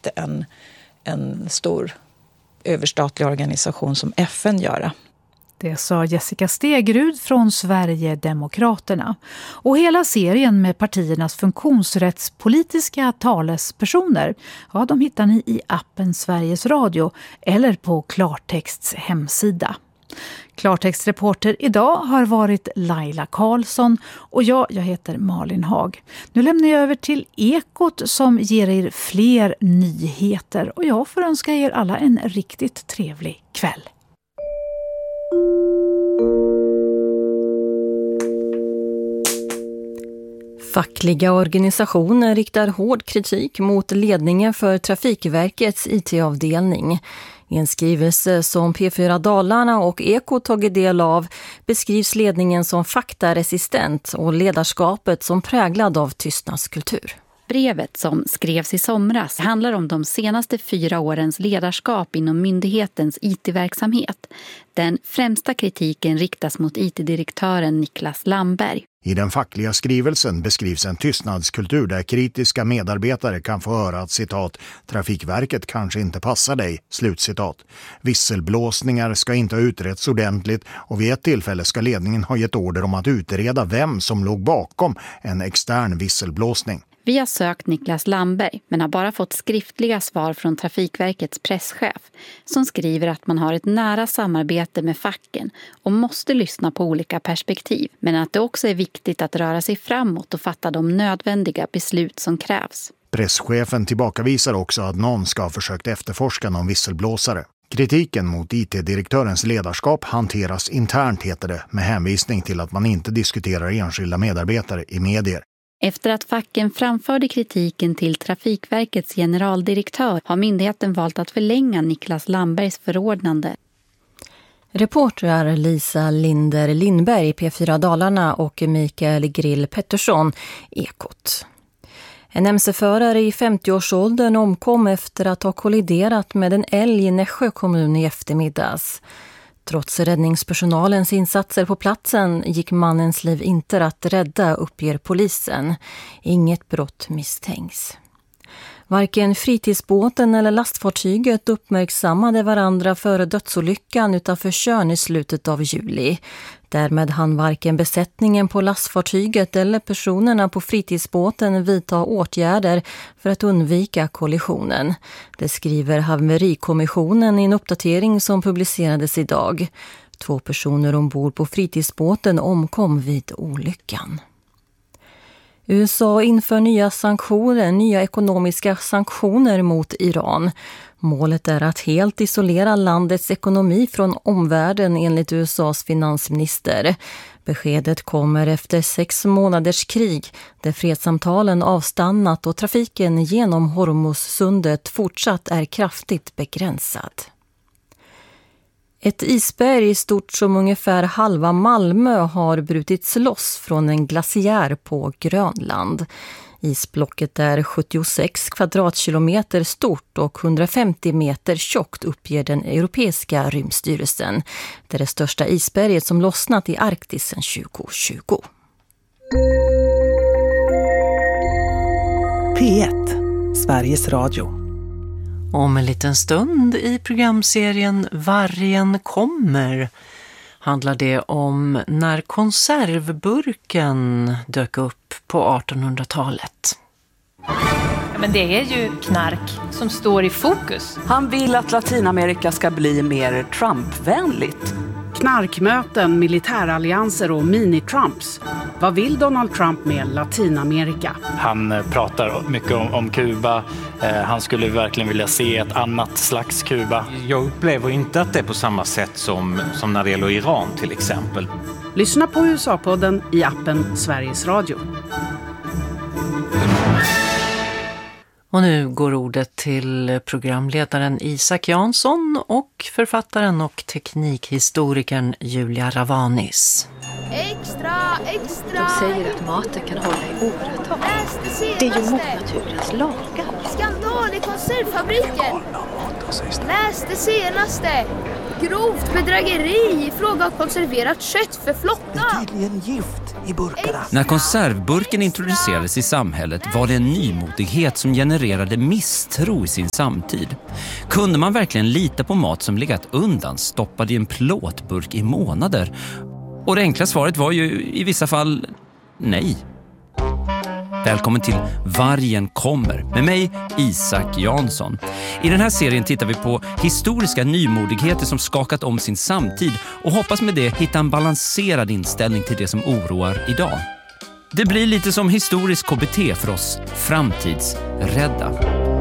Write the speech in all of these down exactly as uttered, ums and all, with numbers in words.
inte en, en stor överstatlig organisation som F N göra. Det sa Jessica Stegrud från Sverigedemokraterna. Och hela serien med partiernas funktionsrättspolitiska talespersoner, ja, de hittar ni i appen Sveriges Radio eller på Klartexts hemsida. Klartextreporter idag har varit Laila Karlsson och jag, jag heter Malin Hag. Nu lämnar jag över till Ekot som ger er fler nyheter och jag får önska er alla en riktigt trevlig kväll. Fackliga organisationer riktar hård kritik mot ledningen för Trafikverkets I T-avdelning. I en skrivelse som P fyra Dalarna och Eko tagit del av beskrivs ledningen som faktaresistent och ledarskapet som präglad av tystnadskultur. Brevet som skrevs i somras handlar om de senaste fyra årens ledarskap inom myndighetens I T-verksamhet. Den främsta kritiken riktas mot I T-direktören Niklas Lamberg. I den fackliga skrivelsen beskrivs en tystnadskultur där kritiska medarbetare kan få höra att citat Trafikverket kanske inte passar dig, slutcitat. Visselblåsningar ska inte ha utretts ordentligt och vid ett tillfälle ska ledningen ha gett order om att utreda vem som låg bakom en extern visselblåsning. Vi har sökt Niklas Lamberg men har bara fått skriftliga svar från Trafikverkets presschef som skriver att man har ett nära samarbete med facken och måste lyssna på olika perspektiv, men att det också är viktigt att röra sig framåt och fatta de nödvändiga beslut som krävs. Presschefen tillbakavisar också att någon ska ha försökt efterforska någon visselblåsare. Kritiken mot I T-direktörens ledarskap hanteras internt, heter det, med hänvisning till att man inte diskuterar enskilda medarbetare i medier. Efter att facken framförde kritiken till Trafikverkets generaldirektör har myndigheten valt att förlänga Niklas Lambergs förordnande. Reportrar Lisa Linder Lindberg, P fyra Dalarna och Mikael Grill Pettersson, Ekot. En M C-förare i femtioårsåldern omkom efter att ha kolliderat med en älg i Nässjö kommun i eftermiddags. Trots räddningspersonalens insatser på platsen gick mannens liv inte att rädda, uppger polisen. Inget brott misstänks. Varken fritidsbåten eller lastfartyget uppmärksammade varandra före dödsolyckan utanför Tjörn i slutet av juli. Därmed hann varken besättningen på lastfartyget eller personerna på fritidsbåten vidta åtgärder för att undvika kollisionen. Det skriver Haverikommissionen i en uppdatering som publicerades idag. Två personer ombord på fritidsbåten omkom vid olyckan. U S A inför nya sanktioner, nya ekonomiska sanktioner mot Iran. Målet är att helt isolera landets ekonomi från omvärlden enligt U S A:s finansminister. Beskedet kommer efter sex månaders krig där fredssamtalen avstannat och trafiken genom Hormuzsundet fortsatt är kraftigt begränsad. Ett isberg stort som ungefär halva Malmö har brutits loss från en glaciär på Grönland. Isblocket är sjuttiosex kvadratkilometer stort och hundrafemtio meter tjockt, uppger den europeiska rymdstyrelsen. Det är det största isberget som lossnat i Arktis sedan tjugo tjugo. P ett, Sveriges Radio. Om en liten stund i programserien Vargen kommer handlar det om när konservburken dök upp på artonhundratalet. Men det är ju knark som står i fokus. Han vill att Latinamerika ska bli mer Trump-vänligt. Knarkmöten, militärallianser och mini-Trumps. Vad vill Donald Trump med Latinamerika? Han pratar mycket om, om Kuba. Eh, han skulle verkligen vilja se ett annat slags Kuba. Jag upplever inte att det är på samma sätt som, som när det gäller Iran till exempel. Lyssna på U S A-podden i appen Sveriges Radio. Och nu går ordet till programledaren Isak Jansson och författaren och teknikhistorikern Julia Ravanis. Extra, extra! De säger att maten kan hålla i åratal. Det, det är ju mot naturens lagar. Skandal i konservfabriken! Läs det senaste! grovt bedrägeri i fråga om konserverat kött för flotta. Tydligen gift i burkarna. När konservburken introducerades i samhället var det en nymodighet som genererade misstro i sin samtid. Kunde man verkligen lita på mat som legat undan stoppad i en plåtburk i månader? Och det enkla svaret var ju i vissa fall nej. Välkommen till Vargen kommer med mig, Isak Jansson. I den här serien tittar vi på historiska nymodigheter som skakat om sin samtid och hoppas med det hitta en balanserad inställning till det som oroar idag. Det blir lite som historisk K B T för oss framtidsrädda.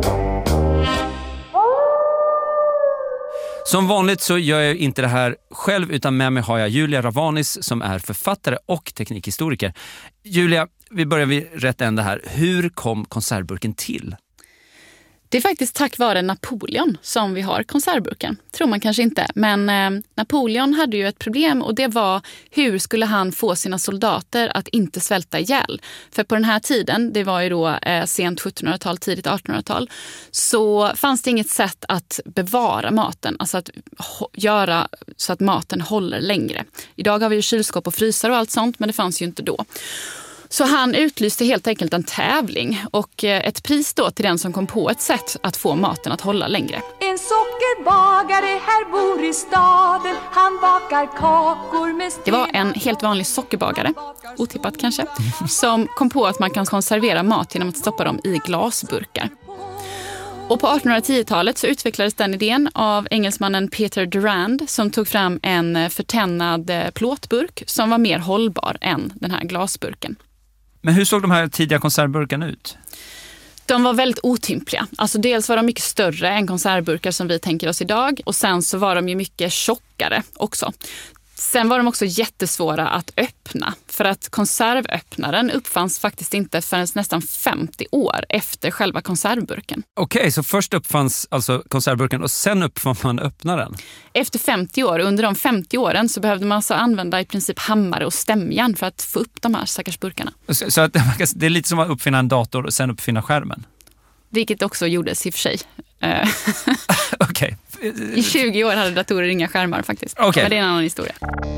Som vanligt så gör jag inte det här själv, utan med mig har jag Julia Ravanis som är författare och teknikhistoriker. Julia, vi börjar vid rätt ända här. Hur kom konservburken till? Det är faktiskt tack vare Napoleon som vi har konservburken. Tror man kanske inte. Men eh, Napoleon hade ju ett problem, och det var hur skulle han få sina soldater att inte svälta ihjäl. För på den här tiden, det var ju då eh, sent sjuttonhundratal, tidigt artonhundratal, så fanns det inget sätt att bevara maten. Alltså att ho- göra så att maten håller längre. Idag har vi ju kylskåp och frysar och allt sånt, men det fanns ju inte då. Så han utlyste helt enkelt en tävling och ett pris då till den som kom på ett sätt att få maten att hålla längre. En sockerbagare här bor i staden, han bakar kakor med sten. Det var en helt vanlig sockerbagare, otippat kanske, som kom på att man kan konservera mat genom att stoppa dem i glasburkar. Och på artonhundratiotalet så utvecklades den idén av engelsmannen Peter Durand som tog fram en förtännad plåtburk som var mer hållbar än den här glasburken. Men hur såg de här tidiga konservburkarna ut? De var väldigt otympliga. Alltså dels var de mycket större än konservburkar som vi tänker oss idag. Och sen så var de ju mycket tjockare också. Sen var de också jättesvåra att öppna. För att konservöppnaren uppfanns faktiskt inte förrän nästan femtio år efter själva konservburken. Okej, okay, så först uppfanns alltså konservburken och sen uppfann man öppnaren? Efter femtio år, under de femtio åren så behövde man alltså använda i princip hammare och stämjärn för att få upp de här stackars burkarna. Så, så att, det är lite som att uppfinna en dator och sen uppfinna skärmen? Vilket också gjordes i och för sig. Okej. Okay. I tjugo år hade datorer inga skärmar faktiskt. Okay. Men det är en annan historia.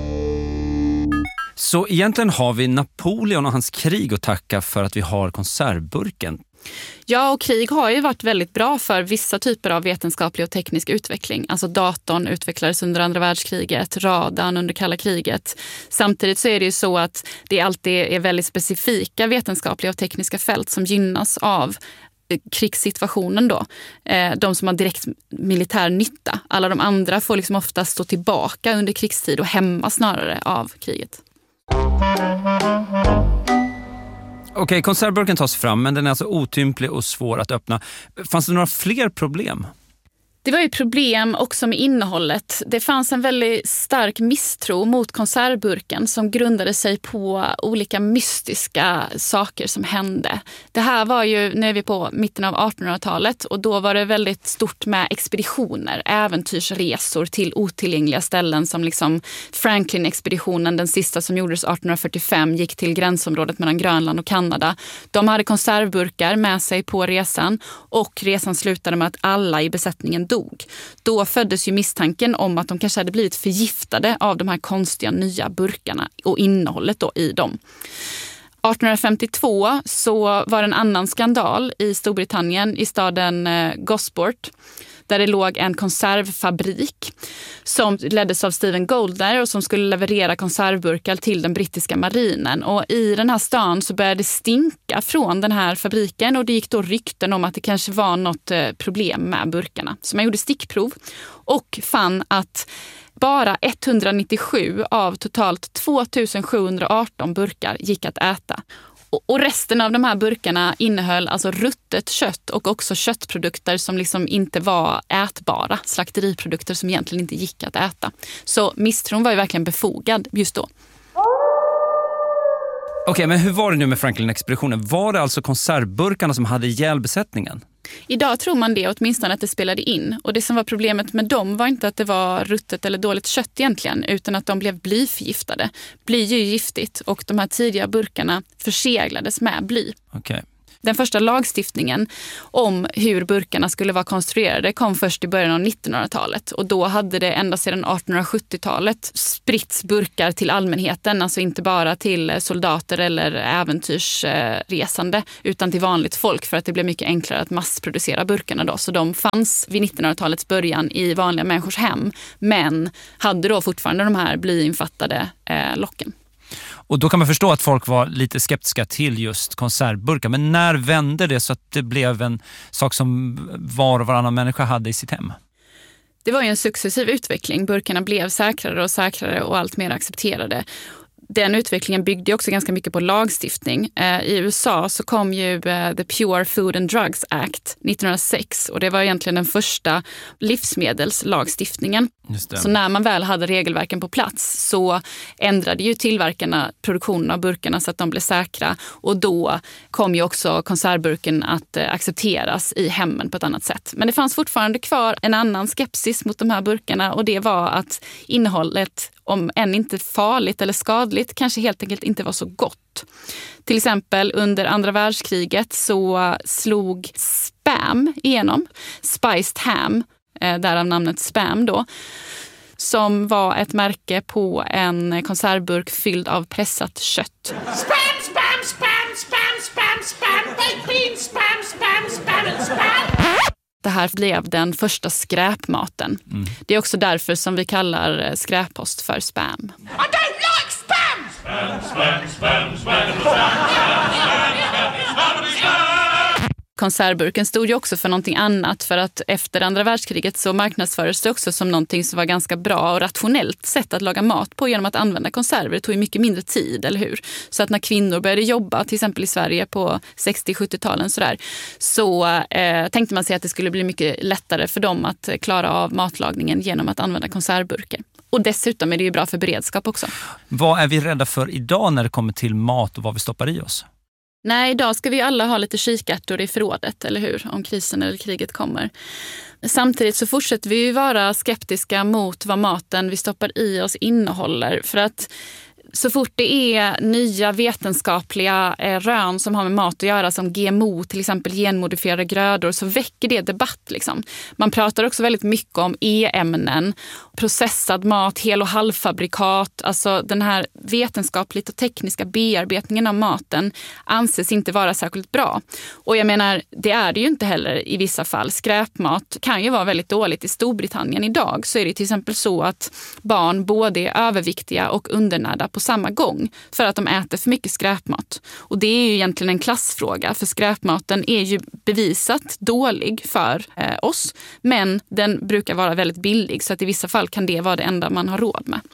Så egentligen har vi Napoleon och hans krig att tacka för att vi har konservburken. Ja, och krig har ju varit väldigt bra för vissa typer av vetenskaplig och teknisk utveckling. Alltså datorn utvecklades under andra världskriget, radarn under kalla kriget. Samtidigt så är det ju så att det alltid är väldigt specifika vetenskapliga och tekniska fält som gynnas av krigssituationen då. De som har direkt militär nytta. Alla de andra får liksom ofta stå tillbaka under krigstid och hämma snarare av kriget. Okej, okay, konservburken tas fram, men den är alltså otymplig och svår att öppna. Fanns det några fler problem? Det var ju problem också med innehållet. Det fanns en väldigt stark misstro mot konservburken som grundade sig på olika mystiska saker som hände. Det här var ju, nu är vi på mitten av artonhundratalet, och då var det väldigt stort med expeditioner, äventyrsresor till otillgängliga ställen som liksom Franklin-expeditionen, den sista som gjordes artonhundrafyrtiofem, gick till gränsområdet mellan Grönland och Kanada. De hade konservburkar med sig på resan, och resan slutade med att alla i besättningen dog. Då föddes ju misstanken om att de kanske hade blivit förgiftade av de här konstiga nya burkarna och innehållet då i dem. artonhundrafemtiotvå så var det en annan skandal i Storbritannien i staden Gosport, där det låg en konservfabrik som leddes av Stephen Goldner och som skulle leverera konservburkar till den brittiska marinen. Och i den här stan så började det stinka från den här fabriken, och det gick då rykten om att det kanske var något problem med burkarna. Så man gjorde stickprov och fann att bara etthundranittiosju av totalt tvåtusensjuhundraarton burkar gick att äta. Och resten av de här burkarna innehöll alltså ruttet kött och också köttprodukter som liksom inte var ätbara. Slakteriprodukter som egentligen inte gick att äta. Så misstron var ju verkligen befogad just då. Okej, okay, men hur var det nu med Franklin-expeditionen? Var det alltså konservburkarna som hade ihjäl besättningen? Idag tror man det, åtminstone att det spelade in. Och det som var problemet med dem var inte att det var ruttet eller dåligt kött egentligen, utan att de blev blyförgiftade. Bly är ju giftigt, och de här tidiga burkarna förseglades med bly. Okej. Okay. Den första lagstiftningen om hur burkarna skulle vara konstruerade kom först i början av nittonhundratalet. Och då hade det ända sedan artonhundrasjuttiotalet spritts burkar till allmänheten. Alltså inte bara till soldater eller äventyrsresande utan till vanligt folk, för att det blev mycket enklare att massproducera burkarna då. Så de fanns vid nittonhundratalets början i vanliga människors hem, men hade då fortfarande de här blyinfattade eh, locken. Och då kan man förstå att folk var lite skeptiska till just konservburkar. Men när vände det så att det blev en sak som var och varannan människa hade i sitt hem? Det var ju en successiv utveckling. Burkarna blev säkrare och säkrare och allt mer accepterade. Den utvecklingen byggde också ganska mycket på lagstiftning. Eh, I U S A så kom ju eh, The Pure Food and Drugs Act nittonhundrasex, och det var egentligen den första livsmedelslagstiftningen. Så när man väl hade regelverken på plats så ändrade ju tillverkarna produktionen av burkarna så att de blev säkra, och då kom ju också konservburken att eh, accepteras i hemmen på ett annat sätt. Men det fanns fortfarande kvar en annan skepsis mot de här burkarna, och det var att innehållet, om än inte farligt eller skadligt, kanske helt enkelt inte var så gott. Till exempel under andra världskriget så slog Spam igenom, Spiced Ham, därav namnet Spam då, som var ett märke på en konservburk fylld av pressat kött. Spam, spam, spam, spam, spam, spam, baked beans, spam, spam, spam, spam. Det här blev den första skräpmaten. Mm. Det är också därför som vi kallar skräppost för spam. I don't like spam! Spam, spam, spam, spam, Konservburken stod ju också för någonting annat, för att efter andra världskriget så marknadsfördes det också som någonting som var ganska bra och rationellt sätt att laga mat på genom att använda konserver. Det tog ju mycket mindre tid, eller hur? Så att när kvinnor började jobba, till exempel i Sverige på sextio-sjuttio-talen sådär, så eh, tänkte man sig att det skulle bli mycket lättare för dem att klara av matlagningen genom att använda konservburkar. Och dessutom är det ju bra för beredskap också. Vad är vi rädda för idag när det kommer till mat och vad vi stoppar i oss? Nej, idag ska vi alla ha lite kikärtor i förrådet, eller hur? Om krisen eller kriget kommer. Samtidigt så fortsätter vi ju vara skeptiska mot vad maten vi stoppar i oss innehåller. För att så fort det är nya vetenskapliga eh, rön som har med mat att göra, som G M O, till exempel genmodifierade grödor, så väcker det debatt. Liksom. Man pratar också väldigt mycket om E-ämnen, processad mat, hel- och halvfabrikat. Alltså den här vetenskapligt och tekniska bearbetningen av maten anses inte vara särskilt bra. Och jag menar, det är det ju inte heller i vissa fall. Skräpmat kan ju vara väldigt dåligt. I Storbritannien idag så är det till exempel så att barn både är överviktiga och undernärda på samma gång för att de äter för mycket skräpmat. Och det är ju egentligen en klassfråga, för skräpmaten är ju bevisat dålig för eh, oss, men den brukar vara väldigt billig, så att i vissa fall kan det vara det enda man har råd med.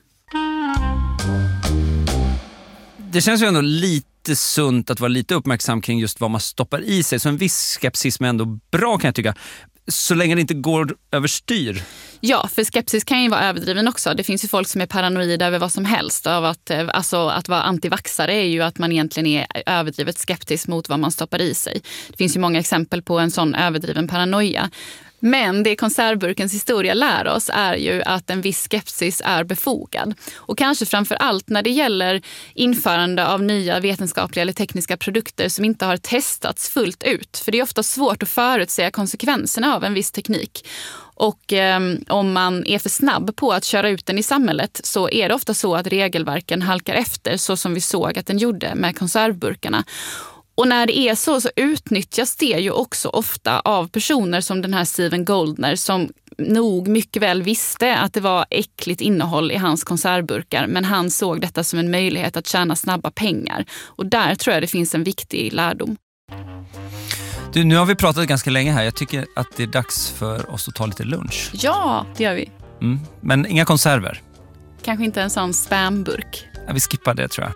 Det känns ju ändå lite sunt att vara lite uppmärksam kring just vad man stoppar i sig, så en viss skepsis är ändå bra, kan jag tycka. Så länge det inte går överstyr. Ja, för skepsis kan ju vara överdriven också. Det finns ju folk som är paranoida över vad som helst. Av att, alltså, att vara antivaxare är ju att man egentligen är överdrivet skeptisk mot vad man stoppar i sig. Det finns ju många exempel på en sån överdriven paranoia. Men det konservburkens historia lär oss är ju att en viss skepsis är befogad. Och kanske framför allt när det gäller införande av nya vetenskapliga eller tekniska produkter som inte har testats fullt ut. För det är ofta svårt att förutsäga konsekvenserna av en viss teknik. Och eh, om man är för snabb på att köra ut den i samhället så är det ofta så att regelverken halkar efter, så som vi såg att den gjorde med konservburkarna. Och när det är så så utnyttjas det ju också ofta av personer som den här Steven Goldner, som nog mycket väl visste att det var äckligt innehåll i hans konservburkar, men han såg detta som en möjlighet att tjäna snabba pengar. Och där tror jag det finns en viktig lärdom. Du, nu har vi pratat ganska länge här. Jag tycker att det är dags för oss att ta lite lunch. Ja, det gör vi. Mm, men inga konserver. Kanske inte en sån spamburk. Ja, vi skippar det, tror jag.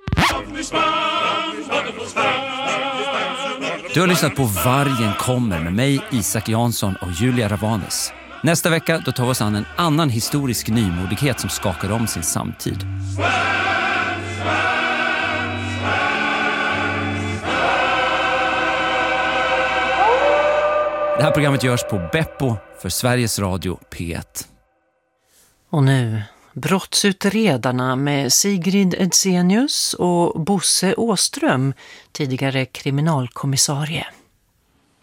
Du har lyssnat på Vargen kommer med mig, Isak Jansson och Julia Ravanes. Nästa vecka då tar vi oss an en annan historisk nymodighet som skakar om sin samtid. Det här programmet görs på Beppo för Sveriges Radio P ett. Och nu, brottsutredarna med Sigrid Edsenius och Bosse Åström, tidigare kriminalkommissarie.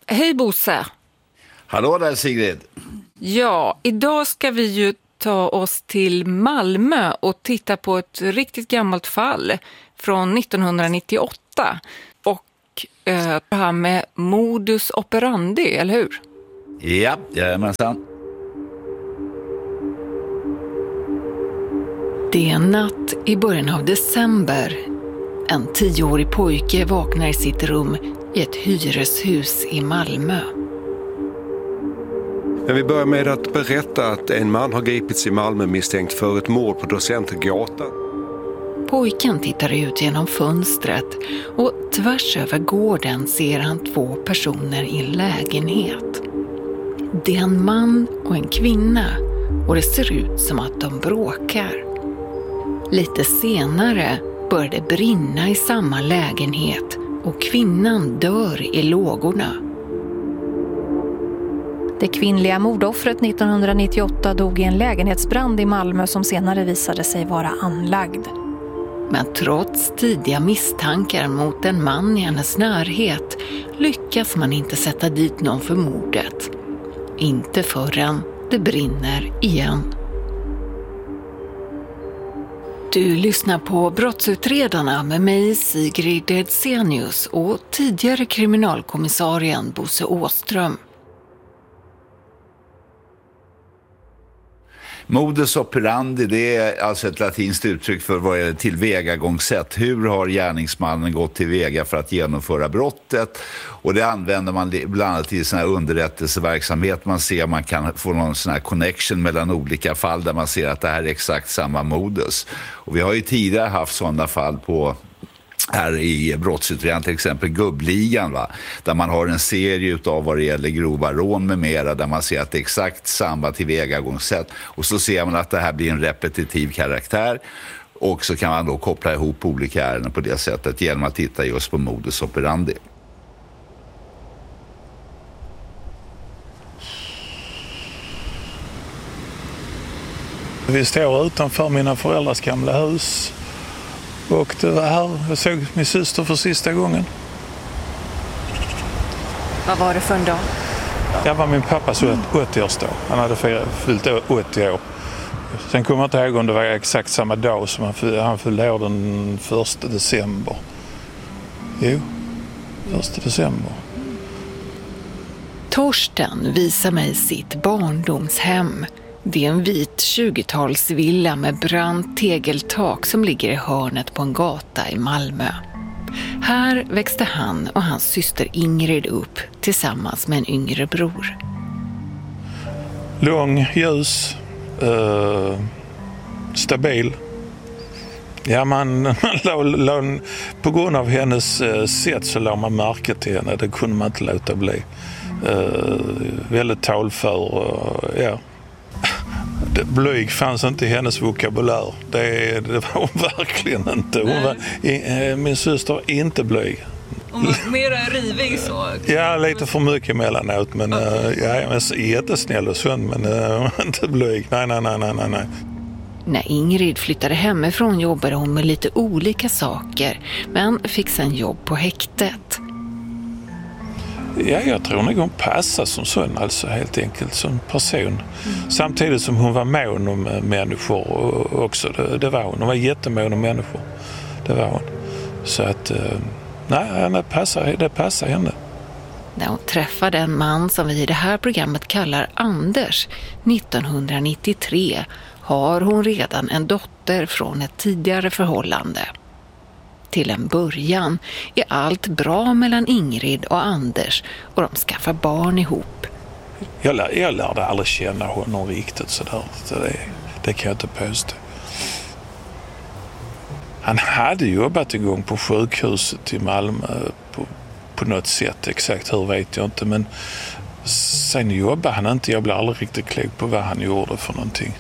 Hej Bosse. Hallå där Sigrid. Ja, idag ska vi ju ta oss till Malmö och titta på ett riktigt gammalt fall från nittonhundranittioåtta. Och eh, det här med modus operandi, eller hur? Ja, jajamensan. Det är en natt i början av december. En tioårig pojke vaknar i sitt rum i ett hyreshus i Malmö. Jag vill börja med att berätta att en man har gripits i Malmö misstänkt för ett mord på Docentergatan. Pojken tittar ut genom fönstret och tvärs över gården ser han två personer i en lägenhet. Det är en man och en kvinna och det ser ut som att de bråkar. Lite senare börjar det brinna i samma lägenhet och kvinnan dör i lågorna. Det kvinnliga mordoffret nittonhundranittioåtta dog i en lägenhetsbrand i Malmö som senare visade sig vara anlagd. Men trots tidiga misstankar mot en man i hennes närhet lyckas man inte sätta dit någon för mordet. Inte förrän det brinner igen. Du lyssnar på Brottsutredarna med mig Sigrid Edsenius och tidigare kriminalkommissarien Bosse Åström. Modus operandi, det är alltså ett latinskt uttryck för vad är det tillvägagångssätt. Hur har gärningsmannen gått tillväga för att genomföra brottet? Och det använder man bland annat i sån här underrättelseverksamhet. Man ser man kan få någon sån här connection mellan olika fall där man ser att det här är exakt samma modus. Och vi har ju tidigare haft sådana fall på här i brottsutredningen, till exempel Gubbligan, va? Där man har en serie utav vad det gäller grova rån med mera, där man ser att det är exakt samma tillvägagångssätt och så ser man att det här blir en repetitiv karaktär och så kan man då koppla ihop olika ärenden på det sättet genom att titta just på modus operandi. Vi står utanför mina föräldrars gamla hus. Och det var här jag såg min syster för sista gången. Vad var det för en dag? Det var min pappas åttioårsdag. Han hade fyllt åttio år. Sen kommer jag inte ihåg om det var exakt samma dag som han fyllde, han fyllde år den första december. Jo, första december. Torsten visar mig sitt barndomshem. Det är en vit tjugotalsvilla med brant tegeltak som ligger i hörnet på en gata i Malmö. Här växte han och hans syster Ingrid upp tillsammans med en yngre bror. Lång, ljus, eh, stabil. Ja, man, man la, la, på grund av hennes eh, sätt så la man märke till henne. Det kunde man inte låta bli. Eh, väldigt talför och ja. Blyg fanns inte i hennes vokabulär. Det, det var hon verkligen inte. Hon var, i, min syster var inte blyg. Hon var mer rivig så? Ja, lite för mycket emellanåt. Men okay. ja, jag är jättesnäll och sån, men uh, inte blyg. Nej, nej, nej, nej, nej. När Ingrid flyttade hemifrån jobbade hon med lite olika saker, men fick sen jobb på häktet. Ja, jag tror nog hon passar som sån, alltså helt enkelt som person. Mm. Samtidigt som hon var mån om människor också. Det, det var hon. Hon var jättemån om människor. Det var hon. Så att, nej, det passar, det passar henne. När hon träffade en man som vi i det här programmet kallar Anders nittonhundranittiotre har hon redan en dotter från ett tidigare förhållande. Till en början är allt bra mellan Ingrid och Anders och de skaffar barn ihop. Jag, lär, jag lärde aldrig känna honom riktigt sådär. Så det, det kan jag inte påstå. Han hade jobbat igång på sjukhuset i Malmö på, på något sätt. Exakt hur vet jag inte. Men sen jobbade han inte. Jag blev aldrig riktigt klok på vad han gjorde för någonting.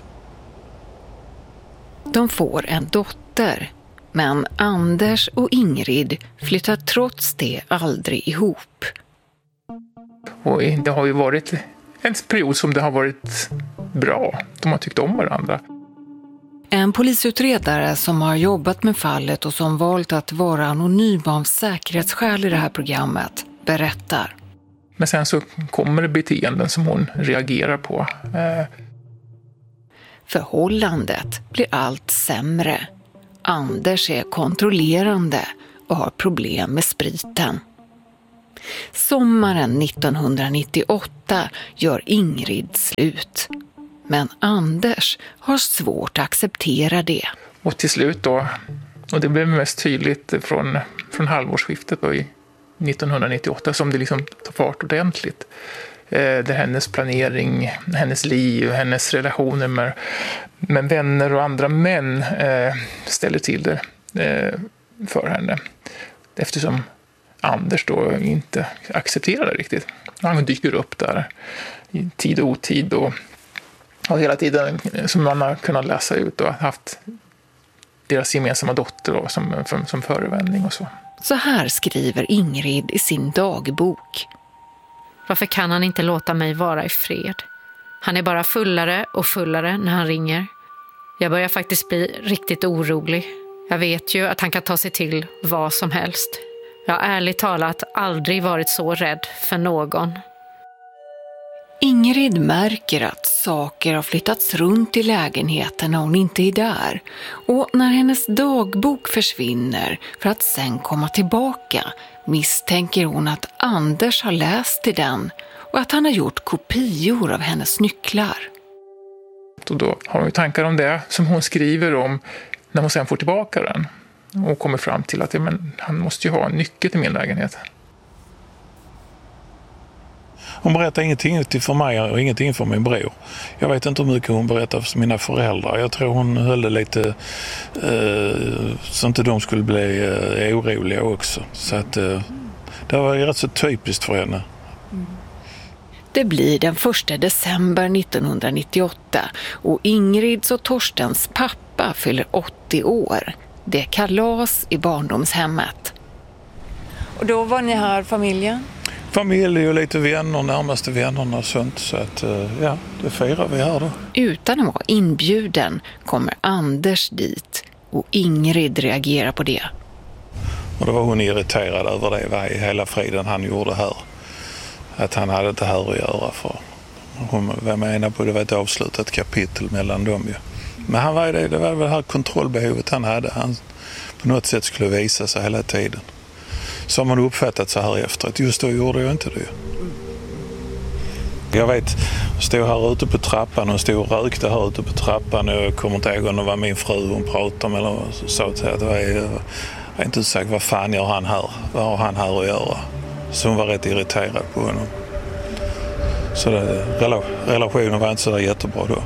De får en dotter. Men Anders och Ingrid flyttar trots det aldrig ihop. Och det har ju varit en period som det har varit bra. De har tyckt om varandra. En polisutredare som har jobbat med fallet och som valt att vara anonym av säkerhetsskäl i det här programmet berättar. Men sen så kommer det beteenden som hon reagerar på. Förhållandet blir allt sämre. Anders är kontrollerande och har problem med spriten. Sommaren nittonhundranittioåtta gör Ingrid slut. Men Anders har svårt att acceptera det. Och till slut då, och det blev mest tydligt från, från halvårsskiftet då i nittonhundranittioåtta som det liksom tar fart ordentligt. Eh, där hennes planering, hennes liv, hennes relationer med, med vänner och andra män eh, ställer till det eh, för henne. Eftersom Anders då inte accepterar det riktigt. Han dyker upp där i tid och otid och och hela tiden som man har kunnat läsa ut och haft deras gemensamma dotter då, som, som, som förevändning och så. Så här skriver Ingrid i sin dagbok. Varför kan han inte låta mig vara i fred? Han är bara fullare och fullare när han ringer. Jag börjar faktiskt bli riktigt orolig. Jag vet ju att han kan ta sig till vad som helst. Jag har ärligt talat aldrig varit så rädd för någon. Ingrid märker att saker har flyttats runt i lägenheten när hon inte är där. Och när hennes dagbok försvinner för att sen komma tillbaka misstänker hon att Anders har läst i den och att han har gjort kopior av hennes nycklar. Och då har hon ju tankar om det som hon skriver om när hon sen får tillbaka den. Och kommer fram till att ja, men, han måste ju ha en nyckel till min lägenhet. Hon berättar ingenting för mig och ingenting för min bror. Jag vet inte hur mycket hon berättar för mina föräldrar. Jag tror hon höll det lite eh, så inte de skulle bli eh, oroliga också. Så att eh, det var rätt så typiskt för henne. Det blir den första december nittonhundranittioåtta och Ingrids och Torstens pappa fyller åttio år. Det är kalas i barndomshemmet. Och då var ni här, familjen? Familj och lite vänner, närmaste vännerna och sånt. Så att, ja, det firar vi här då. Utan att vara inbjuden kommer Anders dit och Ingrid reagerar på det. Och då var hon irriterad över det, vad i hela friden han gjorde här. Att han hade inte här att göra för. Hon var menar på det var ett avslutat kapitel mellan dem ju. Men han var det, det var väl det här kontrollbehovet han hade. Han på något sätt skulle visa sig hela tiden. Som man uppfattat så här efteråt. Just då gjorde jag inte det. Jag vet, jag stod här ute på trappan och stod och rökte här ute på trappan. Och jag kommer inte ihåg om det var min fru hon pratade med. Eller så att det var, jag var inte säker, vad fan gör han här? Vad har han här att göra? Så hon var rätt irriterad på honom. Så det, relationen var inte så där jättebra då.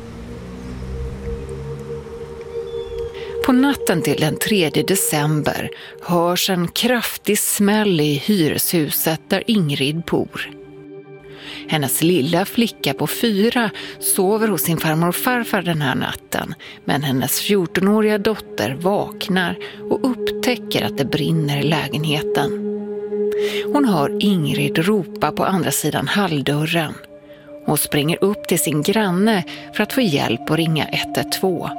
På natten till den tredje december hörs en kraftig smäll i hyreshuset där Ingrid bor. Hennes lilla flicka på fyra sover hos sin farmor och farfar den här natten, men hennes fjortonåriga dotter vaknar och upptäcker att det brinner i lägenheten. Hon hör Ingrid ropa på andra sidan halldörren. Hon springer upp till sin granne för att få hjälp och ringa ett ett två.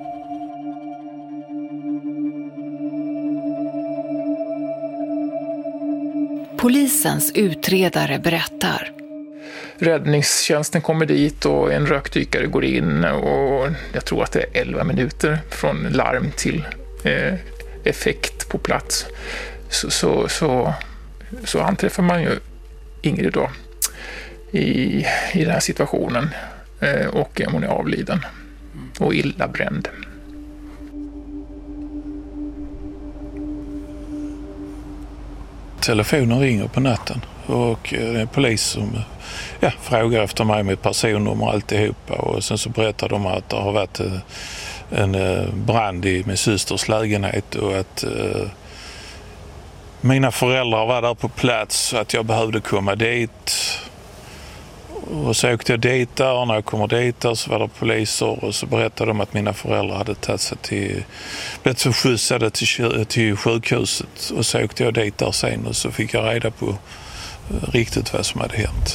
Polisens utredare berättar. Räddningstjänsten kommer dit och en rökdykare går in och jag tror att det är elva minuter från larm till eh, effekt på plats. Så, så, så, så anträffar man ju Ingrid då i, i den här situationen eh, och hon är avliden och illa bränd. Telefonen ringer på natten och en polis som ja, frågar efter mig med personnummer och alltihopa och sen så berättar de att det har varit en brand i min systers lägenhet och att eh, mina föräldrar var där på plats så att jag behövde komma dit. Och så åkte jag dit där och när jag kommer dit där så var det poliser och så berättade de att mina föräldrar hade tagit sig till, blivit förskjutsade till, till sjukhuset och så åkte jag dit där sen och så fick jag reda på riktigt vad som hade hänt.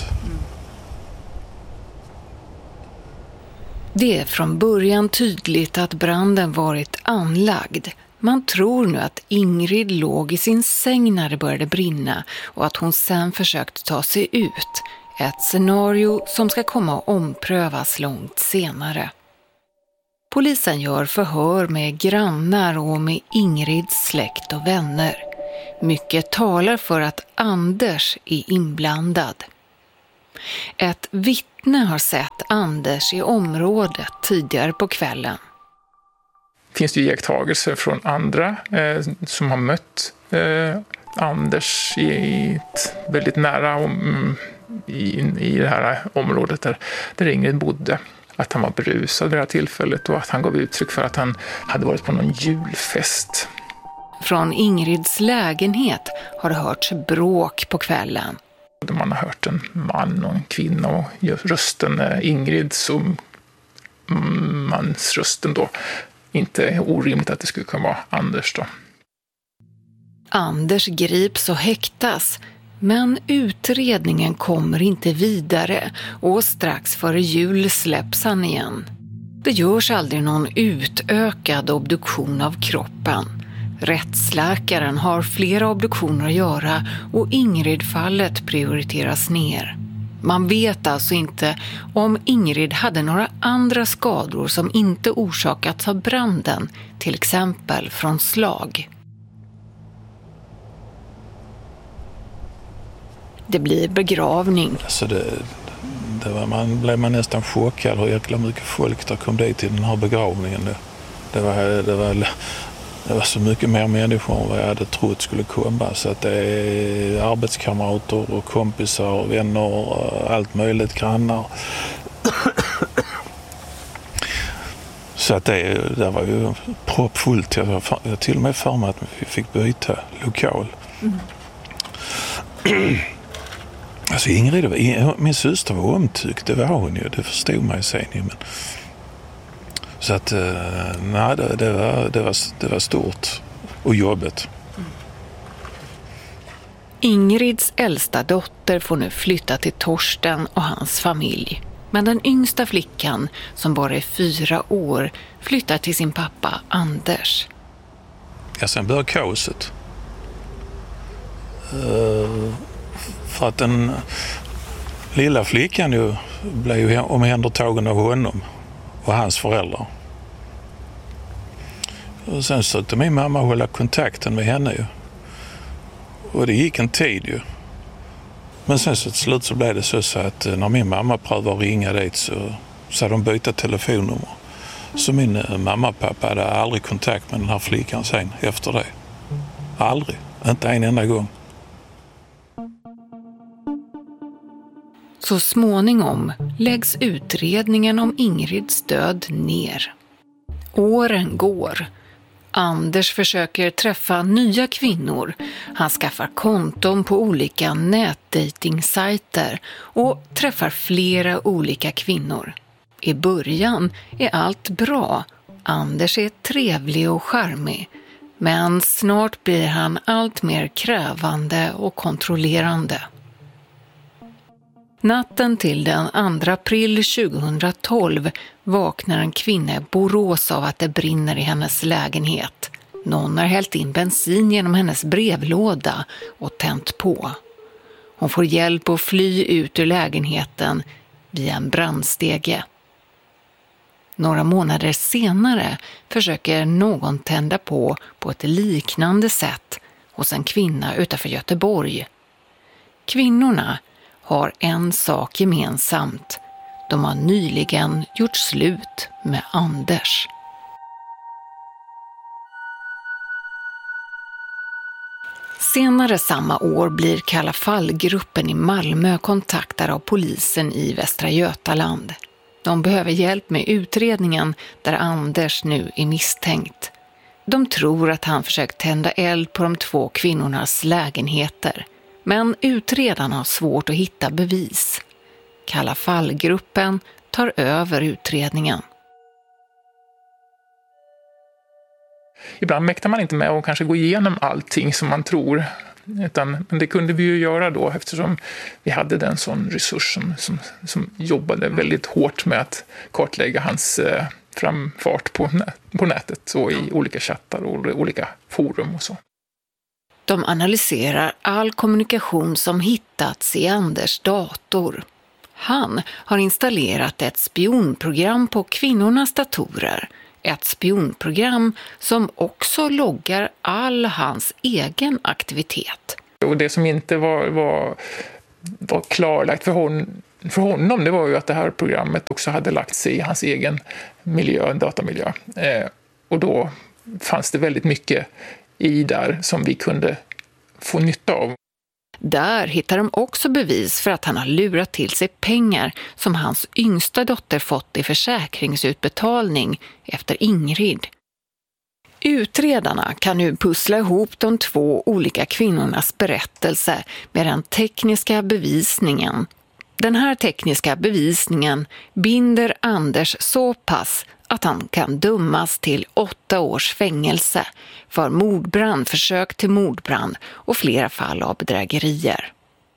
Det är från början tydligt att branden varit anlagd. Man tror nu att Ingrid låg i sin säng när det började brinna och att hon sen försökte ta sig ut. Ett scenario som ska komma att omprövas långt senare. Polisen gör förhör med grannar och med Ingrids släkt och vänner. Mycket talar för att Anders är inblandad. Ett vittne har sett Anders i området tidigare på kvällen. Finns det ju iakttagelser från andra eh, som har mött eh, Anders i ett väldigt nära om, i, i det här området där, där Ingrid bodde. Att han var berusad vid det här tillfället och att han gav uttryck för att han hade varit på någon julfest. Från Ingrids lägenhet har det hörts bråk på kvällen. Man har hört en man och en kvinna och rösten Ingrid som mansrösten då. Inte orimligt att det skulle kunna vara Anders då. Anders grips och häktas, men utredningen kommer inte vidare och strax före jul släpps han igen. Det görs aldrig någon utökad obduktion av kroppen. Rättsläkaren har flera obduktioner att göra och Ingrid-fallet prioriteras ner. Man vet alltså inte om Ingrid hade några andra skador som inte orsakats av branden, till exempel från slag. Det blir begravning. Alltså det, det var, man blev man nästan chockad hur jäkla mycket folk där kom dit till den här begravningen. Det, det, var, det, var, det var så mycket mer människor än vad jag hade trott skulle komma. Så att det är arbetskamrater och kompisar, vänner, allt möjligt, grannar. Så att det, det var ju proppfullt. Jag, jag till och med för mig att vi fick byta lokal. Mm. Alltså Ingrid, min syster var omtyckt, det var hon ju, det förstod man ju sen. Men... Så att, nej, det, det, var, det, var, det var stort och jobbigt. Ingrids äldsta dotter får nu flytta till Torsten och hans familj. Men den yngsta flickan, som bara är fyra år, flyttar till sin pappa Anders. Ja, sen börjar kaoset. Uh... För att den lilla flickan ju blev ju omhändertagen av honom och hans föräldrar. Och sen så att min mamma hålla kontakten med henne ju. Och det gick en tid ju. Men sen så till slut så blev det så, så att när min mamma prövade att ringa dit så, så hade de byta telefonnummer. Så min mamma och pappa hade aldrig kontakt med den här flickan sen efter det. Aldrig. Inte en enda gång. Så småningom läggs utredningen om Ingrids död ner. Åren går. Anders försöker träffa nya kvinnor. Han skaffar konton på olika nätdatingsajter och träffar flera olika kvinnor. I början är allt bra. Anders är trevlig och charmig. Men snart blir han allt mer krävande och kontrollerande. Natten till den andra april tjugohundratolv vaknar en kvinna i Borås av att det brinner i hennes lägenhet. Någon har hällt in bensin genom hennes brevlåda och tänt på. Hon får hjälp att fly ut ur lägenheten via en brandstege. Några månader senare försöker någon tända på på ett liknande sätt hos en kvinna utanför Göteborg. Kvinnorna har en sak gemensamt. De har nyligen gjort slut med Anders. Senare samma år blir Kalla fallgruppen i Malmö kontaktade av polisen i Västra Götaland. De behöver hjälp med utredningen där Anders nu är misstänkt. De tror att han försökt tända eld på de två kvinnornas lägenheter. Men utredarna har svårt att hitta bevis. Kalla fallgruppen tar över utredningen. Ibland mäktar man inte med att kanske gå igenom allting som man tror. Utan, men det kunde vi ju göra då eftersom vi hade den sån resurs som, som, som jobbade väldigt hårt med att kartlägga hans eh, framfart på, på nätet och i olika chattar och olika forum och så. De analyserar all kommunikation som hittats i Anders dator. Han har installerat ett spionprogram på kvinnornas datorer. Ett spionprogram som också loggar all hans egen aktivitet. Och det som inte var, var, var klarlagt för, hon, för honom, det var ju att det här programmet också hade lagt sig i hans egen miljö, en datamiljö. Eh, och då fanns det väldigt mycket i där som vi kunde få nytta av. Där hittar de också bevis för att han har lurat till sig pengar som hans yngsta dotter fått i försäkringsutbetalning efter Ingrid. Utredarna kan nu pussla ihop de två olika kvinnornas berättelse med den tekniska bevisningen. Den här tekniska bevisningen binder Anders så pass att han kan dömas till åtta års fängelse för mordbrand, försök till mordbrand och flera fall av bedrägerier.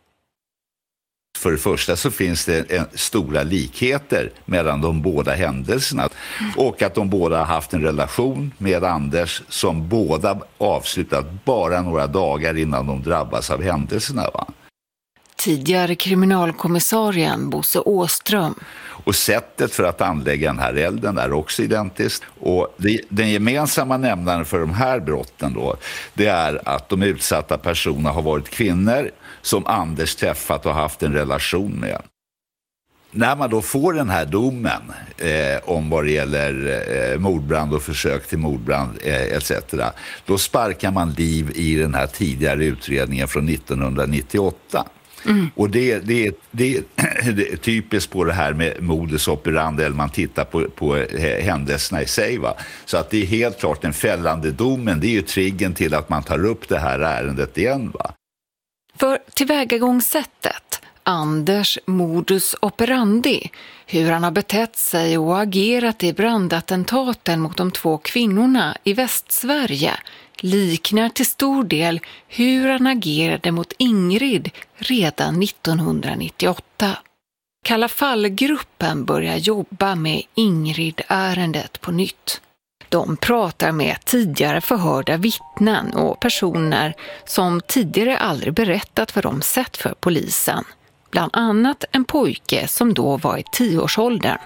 För det första så finns det en, stora likheter mellan de båda händelserna och att de båda har haft en relation med Anders som båda avslutat bara några dagar innan de drabbas av händelserna, va? Tidigare kriminalkommissarien Bosse Åström. Och sättet för att anlägga den här elden är också identiskt. Och det, den gemensamma nämnaren för de här brotten då, det är att de utsatta personerna har varit kvinnor som Anders träffat och haft en relation med. När man då får den här domen eh, om vad det gäller eh, mordbrand och försök till mordbrand eh, et cetera, då sparkar man liv i den här tidigare utredningen från nittonhundranittioåtta. Mm. Och det, det, det, det är typiskt på det här med modus operandi, eller man tittar på, på händelserna i sig, va? Så att det är helt klart den fällande domen, det är ju triggen till att man tar upp det här ärendet igen, va? För tillvägagångssättet, Anders modus operandi, hur han har betett sig och agerat i brandattentaten mot de två kvinnorna i Västsverige, liknar till stor del hur han agerade mot Ingrid redan nittonhundranittioåtta. Kalla fallgruppen börjar jobba med Ingrid-ärendet på nytt. De pratar med tidigare förhörda vittnen och personer som tidigare aldrig berättat vad de sett för polisen. Bland annat en pojke som då var i tioårsåldern.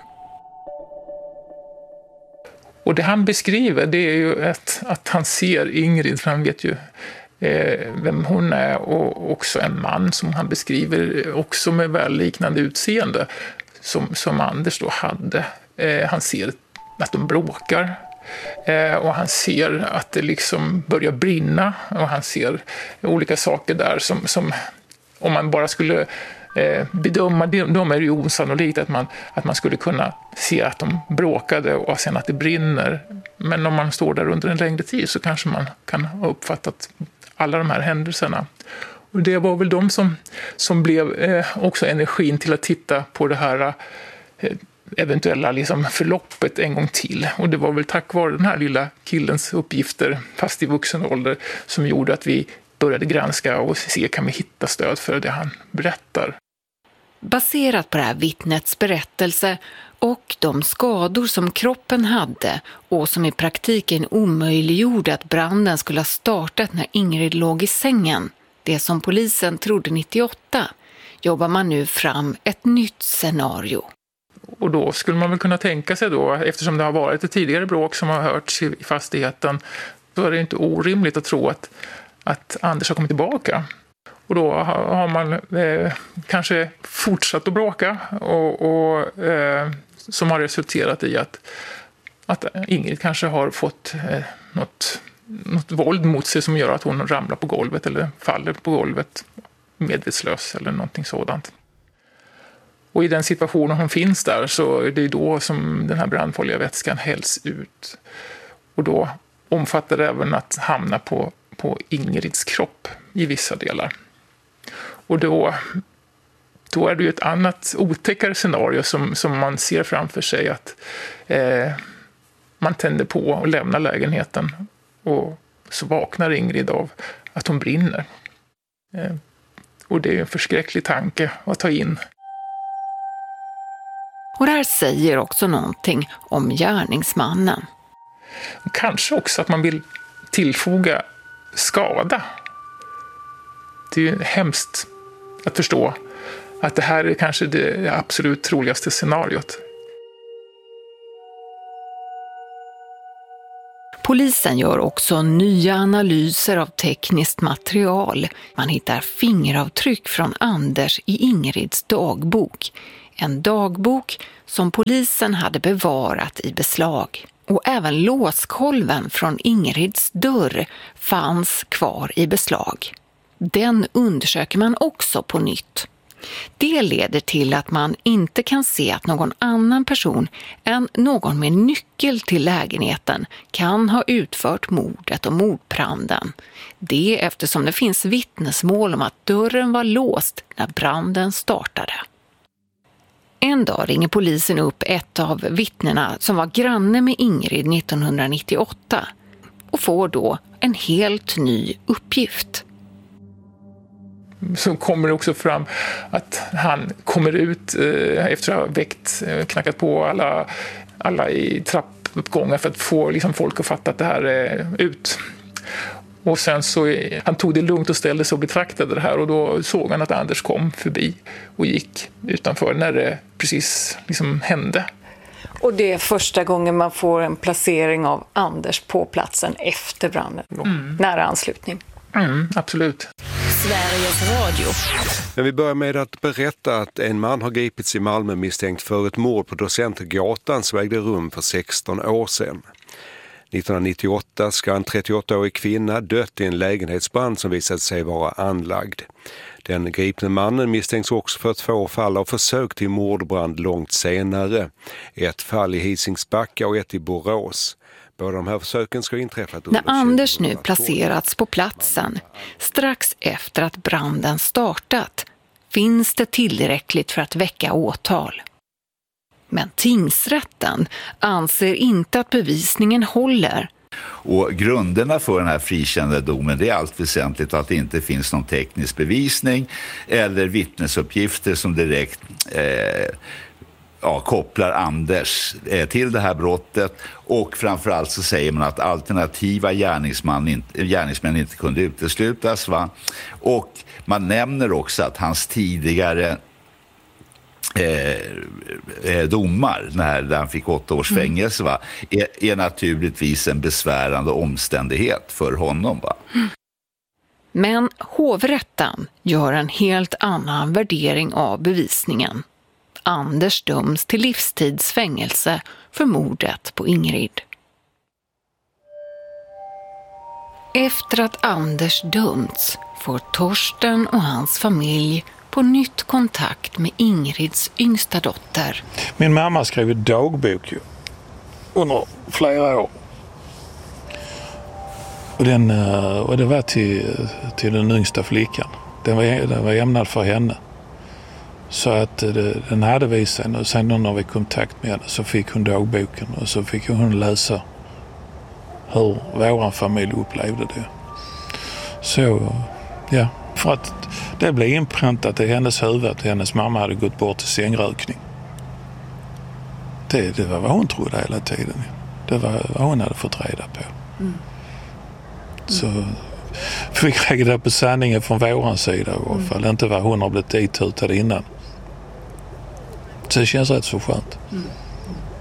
Och det han beskriver, det är ju att, att han ser Ingrid, för han vet ju eh, vem hon är, och också en man som han beskriver också med väl liknande utseende som, som Anders då hade. Eh, han ser att de bråkar eh, och han ser att det liksom börjar brinna, och han ser olika saker där som, som om man bara skulle Eh, bedöma dem är det ju osannolikt att man, att man skulle kunna se att de bråkade och sen att det brinner. Men om man står där under en längre tid så kanske man kan ha uppfattat alla de här händelserna. Och det var väl de som, som blev eh, också energin till att titta på det här eh, eventuella liksom förloppet en gång till. Och det var väl tack vare den här lilla killens uppgifter, fast i vuxen ålder, som gjorde att vi började granska och se, kan vi hitta stöd för det han berättar. Baserat på det här vittnets berättelse och de skador som kroppen hade och som i praktiken omöjliggjorde att branden skulle ha startat när Ingrid låg i sängen, det som polisen trodde nittioåtta, jobbar man nu fram ett nytt scenario. Och då skulle man väl kunna tänka sig då, eftersom det har varit ett tidigare bråk som har hörts i fastigheten, så är det inte orimligt att tro att att Anders har kommit tillbaka. Och då har man eh, kanske fortsatt att bråka och, och eh, som har resulterat i att, att Ingrid kanske har fått eh, något, något våld mot sig som gör att hon ramlar på golvet eller faller på golvet medvetslös eller någonting sådant. Och i den situationen hon finns där så är det då som den här brandfarliga vätskan hälls ut. Och då omfattar det även att hamna på på Ingrids kropp i vissa delar. Och då, då är det ju ett annat otäckare scenario som, som man ser framför sig, att eh, man tänder på och lämnar lägenheten och så vaknar Ingrid av att hon brinner. Eh, och det är en förskräcklig tanke att ta in. Och det här säger också någonting om gärningsmannen. Kanske också att man vill tillfoga skada. Det är ju hemskt att förstå att det här är kanske det absolut troligaste scenariot. Polisen gör också nya analyser av tekniskt material. Man hittar fingeravtryck från Anders i Ingrids dagbok. En dagbok som polisen hade bevarat i beslag. Och även låskolven från Ingrids dörr fanns kvar i beslag. Den undersöker man också på nytt. Det leder till att man inte kan se att någon annan person än någon med nyckel till lägenheten kan ha utfört mordet och mordbranden. Det eftersom det finns vittnesmål om att dörren var låst när branden startade. En dag ringer polisen upp ett av vittnena som var granne med Ingrid nittonhundranittioåtta och får då en helt ny uppgift. Så kommer det också fram att han kommer ut eh, efter att ha väckt, eh, knackat på alla, alla i trappuppgångar för att få liksom, folk att fatta att det här är ut. Och sen så eh, han tog det lugnt och ställde sig och betraktade det här och då såg han att Anders kom förbi och gick utanför när det precis liksom hände. Och det är första gången man får en placering av Anders på platsen efter branden, mm. nära anslutning. Mm, absolut. Sveriges Radio. Men vi börjar med att berätta att en man har gripits i Malmö misstänkt för ett mord på Docentergatan som ägde rum för sexton år sedan. nittonhundranittioåtta ska en trettioåttaårig kvinna dött i en lägenhetsbrand som visade sig vara anlagd. Den gripne mannen misstänks också för två fall av försök till mordbrand långt senare. Ett fall i Hisingsbacka och ett i Borås. Båda de här försöken ska inträffat under När Anders nu placerats på platsen, strax efter att branden startat, finns det tillräckligt för att väcka åtal. Men tingsrätten anser inte att bevisningen håller. Och grunderna för den här frikända domen, det är allt väsentligt att det inte finns någon teknisk bevisning eller vittnesuppgifter som direkt eh, ja, kopplar Anders eh, till det här brottet, och framförallt så säger man att alternativa gärningsmän inte, gärningsmän inte kunde uteslutas, va? Och man nämner också att hans tidigare Eh, domar när han fick åtta års fängelse, va, är, är naturligtvis en besvärande omständighet för honom, va. Men hovrätten gör en helt annan värdering av bevisningen. Anders döms till livstidsfängelse för mordet på Ingrid. Efter att Anders dömts får Torsten och hans familj på nytt kontakt med Ingrids yngsta dotter. Min mamma skrev dagbok ju, under flera år. Och, den, och det var till, till den yngsta flickan. Den var, den var ämnad för henne. Så att det, den hade vi sen. Och sen när vi kom kontakt med henne så fick hon dagboken. Och så fick hon läsa hur vår familj upplevde det. Så, ja. För att det blev inpräntat i hennes huvud att hennes mamma hade gått bort till sängrökning. Det, det var vad hon trodde hela tiden. Det var vad hon hade fått reda på. Mm. Så fick reda på sanningen från våran sida i alla fall. Mm. Inte vad hon har blivit ditutad innan. Så det känns rätt så skönt. Mm.